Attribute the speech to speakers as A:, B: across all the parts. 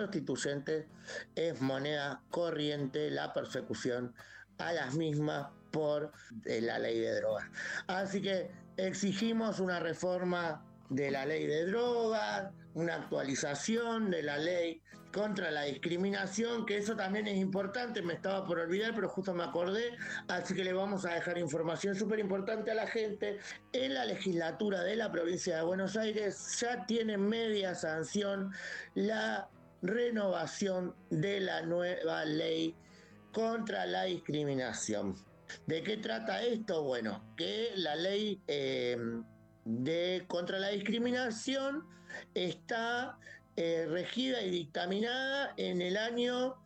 A: prostituyentes es moneda corriente la persecución a las mismas por la ley de drogas. Así que exigimos una reforma de la ley de drogas, una actualización de la ley contra la discriminación, que eso también es importante, me estaba por olvidar, pero justo me acordé, así que le vamos a dejar información súper importante a la gente. En la legislatura de la provincia de Buenos Aires ya tiene media sanción la renovación de la nueva ley contra la discriminación. ¿De qué trata esto? Bueno, que la ley contra la discriminación está regida y dictaminada en el año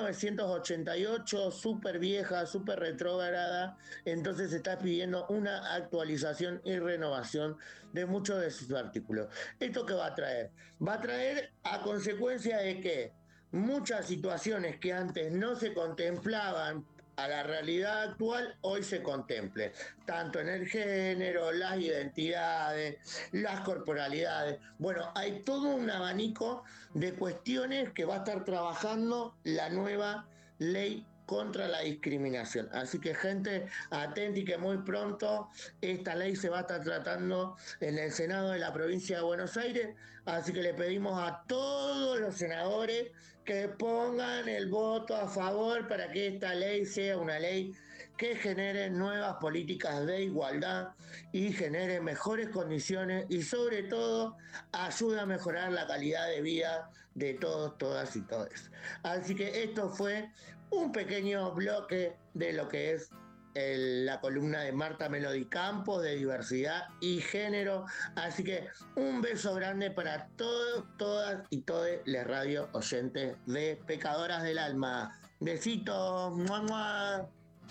A: 1988, súper vieja, súper retrógrada, entonces se está pidiendo una actualización y renovación de muchos de sus artículos. ¿Esto qué va a traer? Va a traer a consecuencia de que muchas situaciones que antes no se contemplaban a la realidad actual hoy se contemple, tanto en el género, las identidades, las corporalidades. Bueno, hay todo un abanico de cuestiones que va a estar trabajando la nueva ley contra la discriminación. Así que gente, atenti que muy pronto esta ley se va a estar tratando en el Senado de la provincia de Buenos Aires, así que le pedimos a todos los senadores que pongan el voto a favor para que esta ley sea una ley que genere nuevas políticas de igualdad y genere mejores condiciones y sobre todo ayude a mejorar la calidad de vida de todos, todas y todes. Así que esto fue un pequeño bloque de lo que es la columna de Marta Melody Campos de diversidad y género. Así que un beso grande para todos, todas y todes les radio oyentes de Pecadoras del Alma. Besitos. ¡Mua, mua!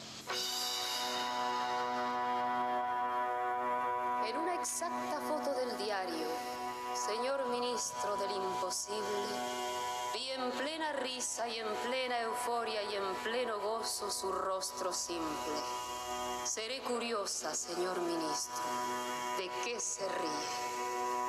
B: En una exacta foto del diario, señor ministro del imposible, vi en plena risa y en plena euforia y en pleno gozo su rostro simple. Seré curiosa, señor ministro, ¿de qué se ríe?